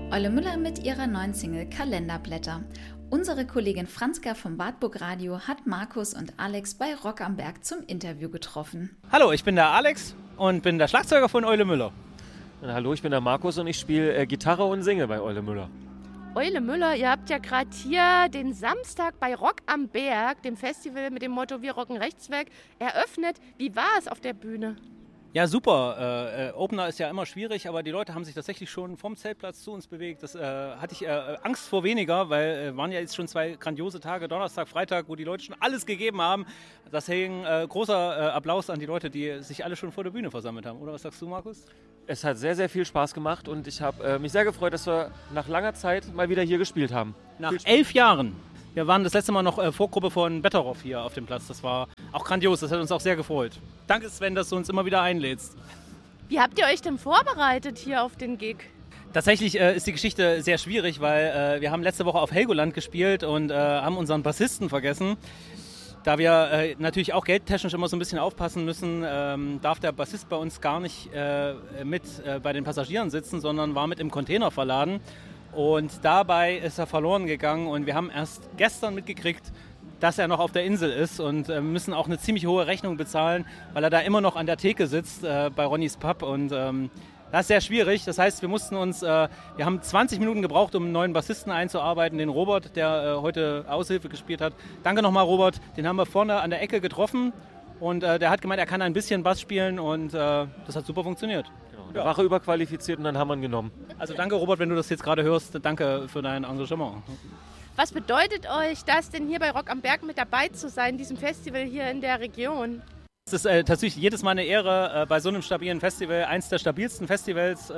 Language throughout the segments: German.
Eule Müller mit ihrer neuen Single Kalenderblätter. Unsere Kollegin Franziska vom Wartburg Radio hat Markus und Alex bei Rock am Berg zum Interview getroffen. Hallo, ich bin der Alex und bin der Schlagzeuger von Eule Müller. Und hallo, ich bin der Markus und ich spiele Gitarre und singe bei Eule Müller. Eule Müller, ihr habt ja gerade hier den Samstag bei Rock am Berg, dem Festival mit dem Motto Wir rocken rechts weg, eröffnet. Wie war es auf der Bühne? Ja, super. Opener ist ja immer schwierig, aber die Leute haben sich tatsächlich schon vom Zeltplatz zu uns bewegt. Das hatte ich Angst vor weniger, weil waren ja jetzt schon 2 grandiose Tage, Donnerstag, Freitag, wo die Leute schon alles gegeben haben. Deswegen großer Applaus an die Leute, die sich alle schon vor der Bühne versammelt haben. Oder was sagst du, Markus? Es hat sehr, sehr viel Spaß gemacht und ich habe mich sehr gefreut, dass wir nach langer Zeit mal wieder hier gespielt haben. Nach 11 Jahren. Wir waren das letzte Mal noch Vorgruppe von Betteroff hier auf dem Platz. Das war auch grandios, das hat uns auch sehr gefreut. Danke Sven, dass du uns immer wieder einlädst. Wie habt ihr euch denn vorbereitet hier auf den Gig? Tatsächlich ist die Geschichte sehr schwierig, weil wir haben letzte Woche auf Helgoland gespielt und haben unseren Bassisten vergessen. Da wir natürlich auch geldtechnisch immer so ein bisschen aufpassen müssen, darf der Bassist bei uns gar nicht mit bei den Passagieren sitzen, sondern war mit im Container verladen. Und dabei ist er verloren gegangen und wir haben erst gestern mitgekriegt, dass er noch auf der Insel ist und müssen auch eine ziemlich hohe Rechnung bezahlen, weil er da immer noch an der Theke sitzt bei Ronnys Pub und das ist sehr schwierig. Das heißt, wir haben 20 Minuten gebraucht, um einen neuen Bassisten einzuarbeiten, den Robert, der heute Aushilfe gespielt hat. Danke nochmal, Robert. Den haben wir vorne an der Ecke getroffen und der hat gemeint, er kann ein bisschen Bass spielen und das hat super funktioniert. Der war überqualifiziert und dann haben wir ihn genommen. Also danke, Robert, wenn du das jetzt gerade hörst. Danke für dein Engagement. Was bedeutet euch das denn hier bei Rock am Berg mit dabei zu sein, diesem Festival hier in der Region? Es ist tatsächlich jedes Mal eine Ehre, bei so einem stabilen Festival, eins der stabilsten Festivals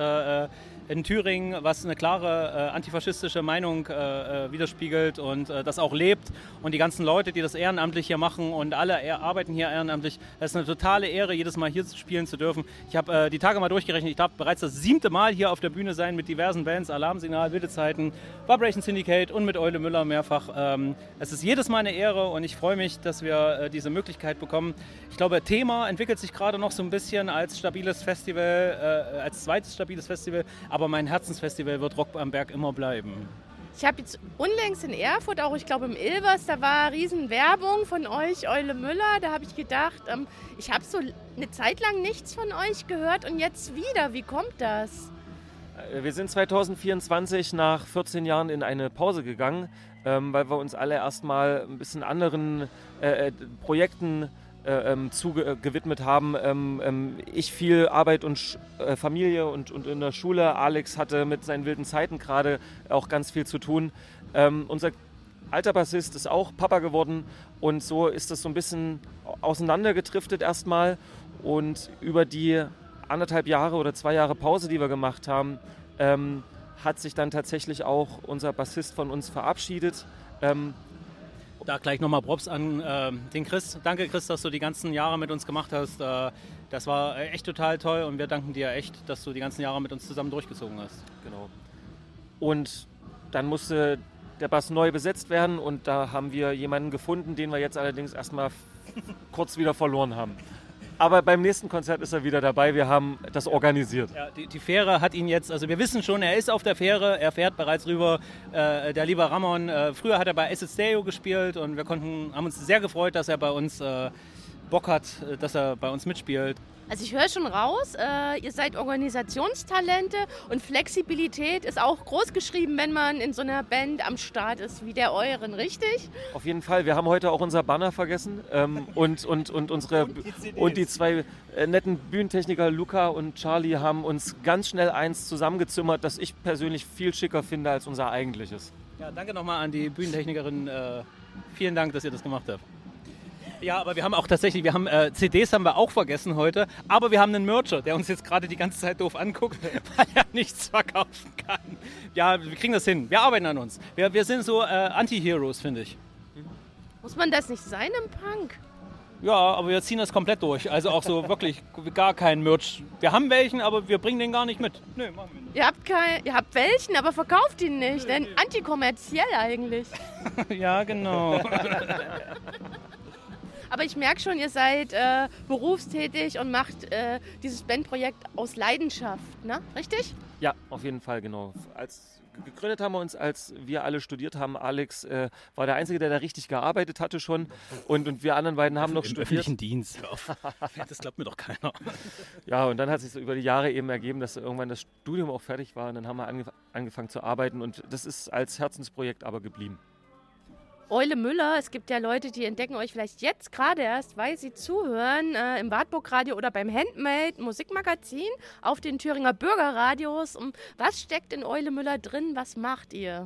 in Thüringen, was eine klare antifaschistische Meinung widerspiegelt und das auch lebt. Und die ganzen Leute, die das ehrenamtlich hier machen und alle arbeiten hier ehrenamtlich, das ist eine totale Ehre, jedes Mal hier spielen zu dürfen. Ich habe die Tage mal durchgerechnet, ich darf bereits das 7. Mal hier auf der Bühne sein mit diversen Bands, Alarmsignal, Wilde Zeiten, Vibration Syndicate und mit Eule Müller mehrfach. Es ist jedes Mal eine Ehre und ich freue mich, dass wir diese Möglichkeit bekommen. Ich glaube, Thema entwickelt sich gerade noch so ein bisschen als stabiles Festival, als zweites stabiles Festival, aber mein Herzensfestival wird Rock am Berg immer bleiben. Ich habe jetzt unlängst in Erfurt, auch ich glaube im Ilvers, da war riesen Werbung von euch, Eule Müller. Da habe ich gedacht, ich habe so eine Zeit lang nichts von euch gehört und jetzt wieder. Wie kommt das? Wir sind 2024 nach 14 Jahren in eine Pause gegangen, weil wir uns alle erstmal ein bisschen anderen Projekten gewidmet haben. Ich viel Arbeit und Familie und in der Schule. Alex hatte mit seinen wilden Zeiten gerade auch ganz viel zu tun. Unser alter Bassist ist auch Papa geworden und so ist es so ein bisschen auseinandergedriftet erstmal und über die 1,5 Jahre oder 2 Jahre Pause, die wir gemacht haben, hat sich dann tatsächlich auch unser Bassist von uns verabschiedet. Da gleich nochmal Props an den Chris. Danke Chris, dass du die ganzen Jahre mit uns gemacht hast. Das war echt total toll und wir danken dir echt, dass du die ganzen Jahre mit uns zusammen durchgezogen hast. Genau. Und dann musste der Bass neu besetzt werden und da haben wir jemanden gefunden, den wir jetzt allerdings erstmal kurz wieder verloren haben. Aber beim nächsten Konzert ist er wieder dabei, wir haben das organisiert. Ja, die Fähre hat ihn jetzt, also wir wissen schon, er ist auf der Fähre, er fährt bereits rüber, der liebe Ramon. Früher hat er bei Acid Stereo gespielt und wir haben uns sehr gefreut, dass er bei uns Bock hat, dass er bei uns mitspielt. Also ich höre schon raus, ihr seid Organisationstalente und Flexibilität ist auch groß geschrieben, wenn man in so einer Band am Start ist wie der euren, richtig? Auf jeden Fall, wir haben heute auch unser Banner vergessen und die 2 netten Bühnentechniker Luca und Charlie haben uns ganz schnell eins zusammengezimmert, das ich persönlich viel schicker finde als unser eigentliches. Ja, danke nochmal an die Bühnentechnikerin, vielen Dank, dass ihr das gemacht habt. Ja, aber wir haben auch tatsächlich, CDs haben wir auch vergessen heute, aber wir haben einen Mercher, der uns jetzt gerade die ganze Zeit doof anguckt, weil er nichts verkaufen kann. Ja, wir kriegen das hin, wir arbeiten an uns. Wir sind so Anti-Heroes, finde ich. Muss man das nicht sein im Punk? Ja, aber wir ziehen das komplett durch, also auch so wirklich gar keinen Merch. Wir haben welchen, aber wir bringen den gar nicht mit. Nö, machen wir nicht. Ihr habt welchen, aber verkauft ihn nicht, denn antikommerziell eigentlich. Ja, genau. Aber ich merke schon, ihr seid berufstätig und macht dieses Bandprojekt aus Leidenschaft, ne? Richtig? Ja, auf jeden Fall, genau. Gegründet haben wir uns, als wir alle studiert haben. Alex war der Einzige, der da richtig gearbeitet hatte schon. Und wir anderen beiden haben noch studiert. Im öffentlichen Dienst. Das glaubt mir doch keiner. Ja, und dann hat sich so über die Jahre eben ergeben, dass irgendwann das Studium auch fertig war. Und dann haben wir angefangen zu arbeiten. Und das ist als Herzensprojekt aber geblieben. Eule Müller, es gibt ja Leute, die entdecken euch vielleicht jetzt gerade erst, weil sie zuhören im Wartburg-Radio oder beim Handmade Musikmagazin auf den Thüringer Bürgerradios. Was steckt in Eule Müller drin? Was macht ihr?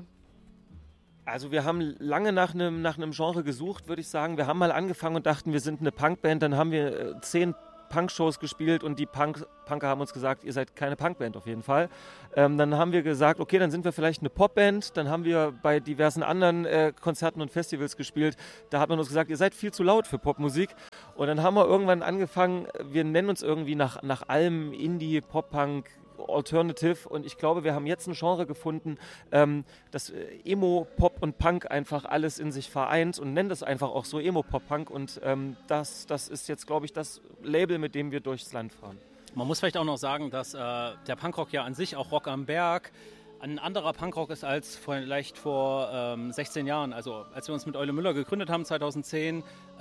Also wir haben lange nach einem Genre gesucht, würde ich sagen. Wir haben mal angefangen und dachten, wir sind eine Punkband. Dann haben wir 10 Punk-Shows gespielt und die Punker haben uns gesagt, ihr seid keine Punkband auf jeden Fall. Dann haben wir gesagt, okay, dann sind wir vielleicht eine Popband. Dann haben wir bei diversen anderen Konzerten und Festivals gespielt. Da hat man uns gesagt, ihr seid viel zu laut für Popmusik. Und dann haben wir irgendwann angefangen, wir nennen uns irgendwie nach allem Indie, Pop-Punk, Alternative, und ich glaube, wir haben jetzt ein Genre gefunden, das Emo, Pop und Punk einfach alles in sich vereint und nennen das einfach auch so Emo, Pop, Punk, und das ist jetzt, glaube ich, das Label, mit dem wir durchs Land fahren. Man muss vielleicht auch noch sagen, dass der Punkrock ja an sich, auch Rock am Berg, ein anderer Punkrock ist als vielleicht vor 16 Jahren. Also als wir uns mit Eule Müller gegründet haben, 2010,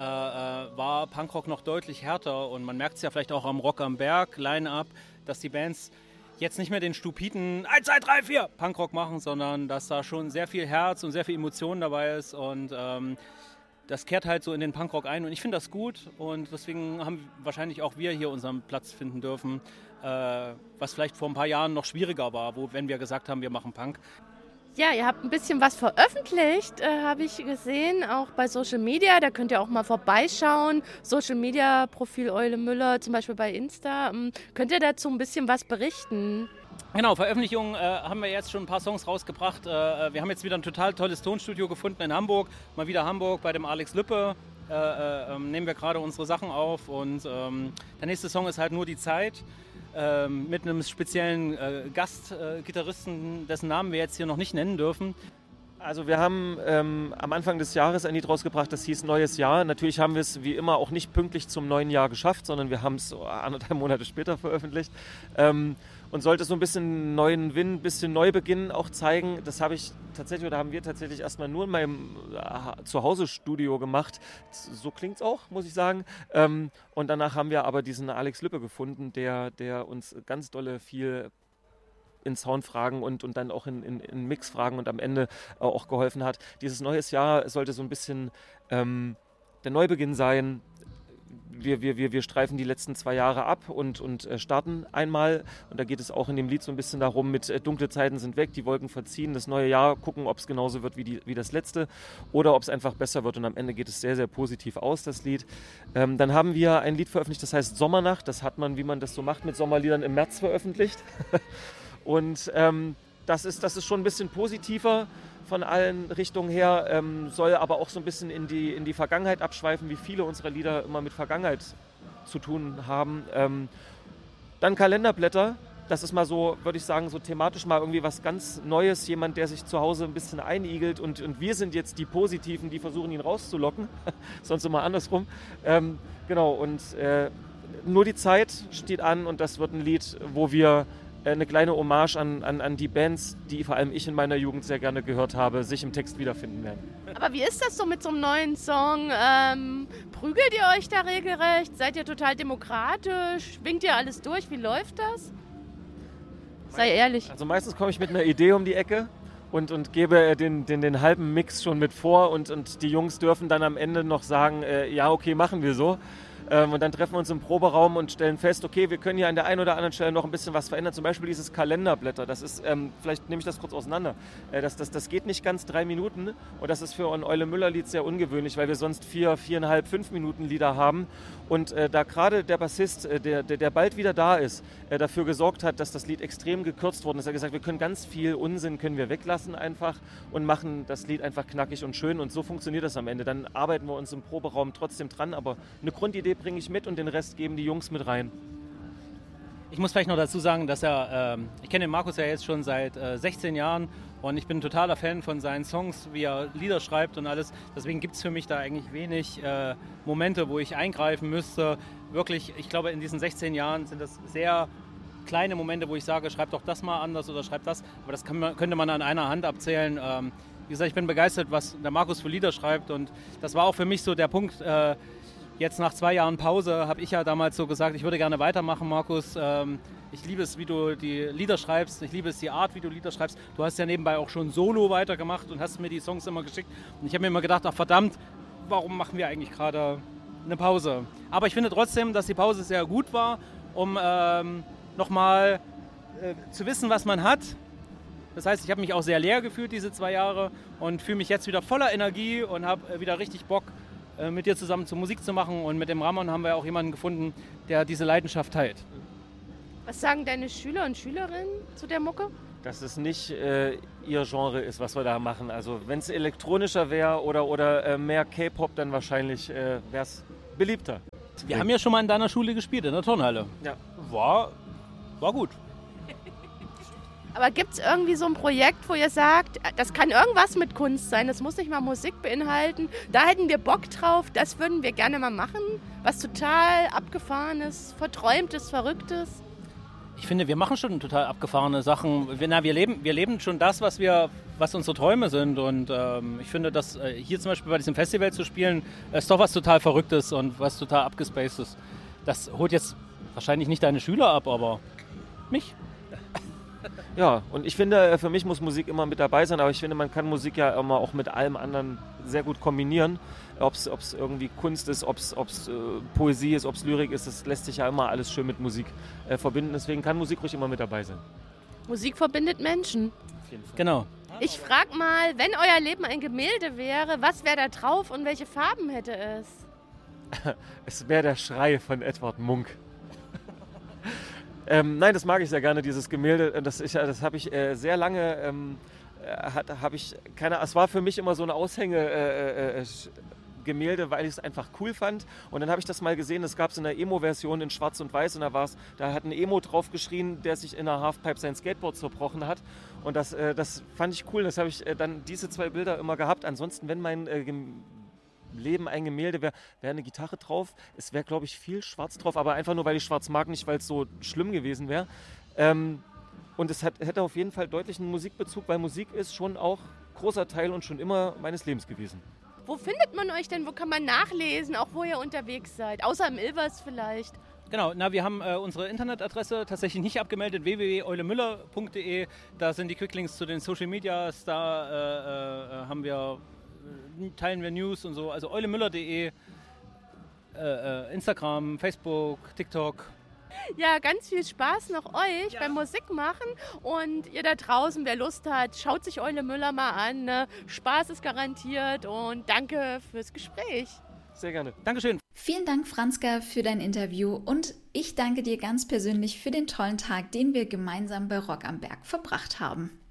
war Punkrock noch deutlich härter, und man merkt es ja vielleicht auch am Rock am Berg Line-Up, dass die Bands jetzt nicht mehr den stupiden 1, 2, 3, 4 Punkrock machen, sondern dass da schon sehr viel Herz und sehr viel Emotion dabei ist, und das kehrt halt so in den Punkrock ein, und ich finde das gut, und deswegen haben wahrscheinlich auch wir hier unseren Platz finden dürfen, was vielleicht vor ein paar Jahren noch schwieriger war, wenn wir gesagt haben, wir machen Punk. Ja, ihr habt ein bisschen was veröffentlicht, habe ich gesehen, auch bei Social Media. Da könnt ihr auch mal vorbeischauen. Social Media Profil Eule Müller, zum Beispiel bei Insta. Könnt ihr dazu ein bisschen was berichten? Genau, Veröffentlichungen haben wir jetzt schon ein paar Songs rausgebracht. Wir haben jetzt wieder ein total tolles Tonstudio gefunden in Hamburg. Mal wieder Hamburg bei dem Alex Lüppe. Nehmen wir gerade unsere Sachen auf, und der nächste Song ist halt Nur die Zeit. Mit einem speziellen Gastgitarristen, dessen Namen wir jetzt hier noch nicht nennen dürfen. Also wir haben am Anfang des Jahres ein Lied rausgebracht, das hieß Neues Jahr. Natürlich haben wir es wie immer auch nicht pünktlich zum neuen Jahr geschafft, sondern wir haben es so 1,5 Monate später veröffentlicht. Und sollte so ein bisschen neuen Wind, ein bisschen Neubeginn auch zeigen. Das haben wir tatsächlich erstmal nur in meinem Zuhause-Studio gemacht. So klingt es auch, muss ich sagen. Und danach haben wir aber diesen Alex Lüppe gefunden, der uns ganz dolle viel in Soundfragen und dann auch in Mixfragen und am Ende auch geholfen hat. Dieses neues Jahr sollte so ein bisschen der Neubeginn sein. Wir streifen die letzten 2 Jahre ab und starten einmal. Und da geht es auch in dem Lied so ein bisschen darum, mit dunkle Zeiten sind weg, die Wolken verziehen, das neue Jahr, gucken, ob es genauso wird wie das letzte oder ob es einfach besser wird. Und am Ende geht es sehr, sehr positiv aus, das Lied. Dann haben wir ein Lied veröffentlicht, das heißt Sommernacht. Das hat man, wie man das so macht, mit Sommerliedern im März veröffentlicht. Und das ist schon ein bisschen positiver von allen Richtungen her, soll aber auch so ein bisschen in die Vergangenheit abschweifen, wie viele unserer Lieder immer mit Vergangenheit zu tun haben. Dann Kalenderblätter, das ist mal so, würde ich sagen, so thematisch mal irgendwie was ganz Neues, jemand, der sich zu Hause ein bisschen einigelt, und wir sind jetzt die Positiven, die versuchen, ihn rauszulocken, sonst immer andersrum. Genau, und Nur die Zeit steht an, und das wird ein Lied, wo wir eine kleine Hommage an die Bands, die vor allem ich in meiner Jugend sehr gerne gehört habe, sich im Text wiederfinden werden. Aber wie ist das so mit so einem neuen Song? Prügelt ihr euch da regelrecht? Seid ihr total demokratisch? Winkt ihr alles durch? Wie läuft das? Sei ehrlich. Also meistens komme ich mit einer Idee um die Ecke und gebe den halben Mix schon mit vor, und die Jungs dürfen dann am Ende noch sagen, ja, okay, machen wir so. Und dann treffen wir uns im Proberaum und stellen fest, okay, wir können hier an der einen oder anderen Stelle noch ein bisschen was verändern. Zum Beispiel dieses Kalenderblätter, das ist, vielleicht nehme ich das kurz auseinander, das geht nicht ganz 3 Minuten, und das ist für ein Eule Müller-Lied sehr ungewöhnlich, weil wir sonst 4,5, 5 Minuten Lieder haben. Und da gerade der Bassist, der bald wieder da ist, dafür gesorgt hat, dass das Lied extrem gekürzt worden ist. Er hat gesagt, wir können ganz viel Unsinn können wir weglassen einfach und machen das Lied einfach knackig und schön, und so funktioniert das am Ende. Dann arbeiten wir uns im Proberaum trotzdem dran, aber eine Grundidee bringe ich mit und den Rest geben die Jungs mit rein. Ich muss vielleicht noch dazu sagen, dass ich kenne den Markus ja jetzt schon seit 16 Jahren, und ich bin ein totaler Fan von seinen Songs, wie er Lieder schreibt und alles. Deswegen gibt es für mich da eigentlich wenig Momente, wo ich eingreifen müsste. Wirklich, ich glaube, in diesen 16 Jahren sind das sehr kleine Momente, wo ich sage, schreib doch das mal anders oder schreib das. Aber das könnte man an einer Hand abzählen. Wie gesagt, ich bin begeistert, was der Markus für Lieder schreibt. Und das war auch für mich so der Punkt. Jetzt nach 2 Jahren Pause habe ich ja damals so gesagt, ich würde gerne weitermachen, Markus. Ich liebe es, wie du die Lieder schreibst. Ich liebe es, die Art, wie du Lieder schreibst. Du hast ja nebenbei auch schon Solo weitergemacht und hast mir die Songs immer geschickt. Und ich habe mir immer gedacht, ach verdammt, warum machen wir eigentlich gerade eine Pause? Aber ich finde trotzdem, dass die Pause sehr gut war, um nochmal zu wissen, was man hat. Das heißt, ich habe mich auch sehr leer gefühlt diese 2 Jahre und fühle mich jetzt wieder voller Energie und habe wieder richtig Bock, mit dir zusammen Musik zu machen. Und mit dem Ramon haben wir auch jemanden gefunden, der diese Leidenschaft teilt. Was sagen deine Schüler und Schülerinnen zu der Mucke? Dass es nicht ihr Genre ist, was wir da machen. Also wenn es elektronischer wäre oder mehr K-Pop, dann wahrscheinlich wäre es beliebter. Wir haben ja schon mal in deiner Schule gespielt, in der Turnhalle. Ja. War gut. Aber gibt es irgendwie so ein Projekt, wo ihr sagt, das kann irgendwas mit Kunst sein, das muss nicht mal Musik beinhalten, da hätten wir Bock drauf, das würden wir gerne mal machen, was total Abgefahrenes, Verträumtes, Verrücktes? Ich finde, wir machen schon total abgefahrene Sachen. Wir leben schon das, was unsere Träume sind. Und ich finde, dass hier zum Beispiel bei diesem Festival zu spielen, ist doch was total Verrücktes und was total abgespacedes. Das holt jetzt wahrscheinlich nicht deine Schüler ab, aber mich. Ja, und ich finde, für mich muss Musik immer mit dabei sein, aber ich finde, man kann Musik ja immer auch mit allem anderen sehr gut kombinieren. Ob es irgendwie Kunst ist, ob es Poesie ist, ob es Lyrik ist, das lässt sich ja immer alles schön mit Musik verbinden. Deswegen kann Musik ruhig immer mit dabei sein. Musik verbindet Menschen. Auf jeden Fall. Genau. Ich frage mal, wenn euer Leben ein Gemälde wäre, was wäre da drauf und welche Farben hätte es? Es wäre der Schrei von Edvard Munch. Nein, das mag ich sehr gerne, dieses Gemälde. Das habe ich sehr lange, es war für mich immer so ein Gemälde, weil ich es einfach cool fand. Und dann habe ich das mal gesehen, das gab es in der Emo-Version in Schwarz und Weiß und da hat ein Emo drauf geschrien, der sich in der Halfpipe sein Skateboard zerbrochen hat. Und das fand ich cool, das habe ich dann diese 2 Bilder immer gehabt. Ansonsten, wenn mein Leben ein Gemälde wäre eine Gitarre drauf. Es wäre, glaube ich, viel Schwarz drauf, aber einfach nur, weil ich Schwarz mag, nicht weil es so schlimm gewesen wäre. Und es hätte auf jeden Fall deutlichen Musikbezug, weil Musik ist schon auch großer Teil und schon immer meines Lebens gewesen. Wo findet man euch denn? Wo kann man nachlesen, auch wo ihr unterwegs seid? Außer im Ilvers vielleicht. Genau, wir haben unsere Internetadresse tatsächlich nicht abgemeldet, www.eulemüller.de. Da sind die Quicklinks zu den Social Medias, da teilen wir News und so. Also eulemüller.de, Instagram, Facebook, TikTok. Ja, ganz viel Spaß noch euch beim Musikmachen und ihr da draußen, wer Lust hat, schaut sich Eule Müller mal an. Ne? Spaß ist garantiert und danke fürs Gespräch. Sehr gerne. Dankeschön. Vielen Dank, Franzka, für dein Interview und ich danke dir ganz persönlich für den tollen Tag, den wir gemeinsam bei Rock am Berg verbracht haben.